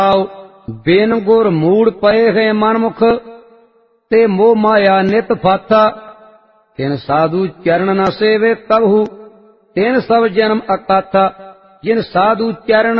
बिन गुर मूड़ पए है मनमुख, ते मोह माया नित फाथा। तिन साधु चरण न सेवे कबहु, तिन सब जन्म अकाथा। जिन साधु चरण